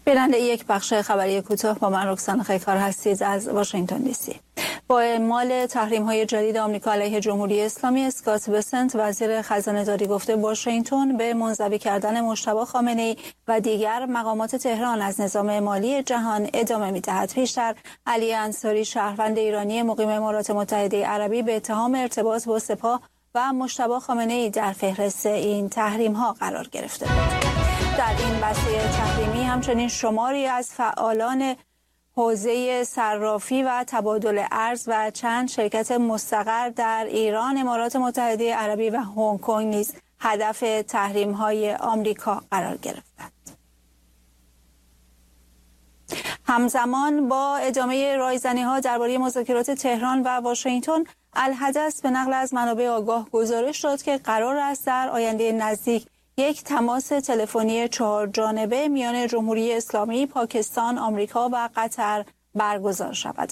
بیننده یک بخش خبری کوتاه با من رکسان خیکار هستید از واشنگتن دی سی. با اعمال تحریم‌های جدید آمریکا علیه جمهوری اسلامی، اسکات بسنت وزیر خزانه‌داری گفته واشنگتن به منزوی کردن مجتبی خامنه‌ای و دیگر مقامات تهران از نظام مالی جهان ادامه می‌دهد. پیشتر علی انصاری شهروند ایرانی مقیم امارات متحده عربی به اتهام ارتباط با سپاه و مجتبی خامنه‌ای در فهرست این تحریم‌ها قرار گرفته بود. در این بسیج تحریمی همچنین شماری از فعالان حوزه صرافی و تبادل ارز و چند شرکت مستقر در ایران، امارات متحده عربی و هنگ کنگ نیز هدف تحریم‌های آمریکا قرار گرفتند. همزمان با ادامه رایزنی‌ها درباره مذاکرات تهران و واشنگتن، الحدث به نقل از منابع آگاه گزارش داد که قرار است در آینده نزدیک یک تماس تلفنی 4 جانبه میان جمهوری اسلامی، پاکستان، آمریکا و قطر برگزار شود.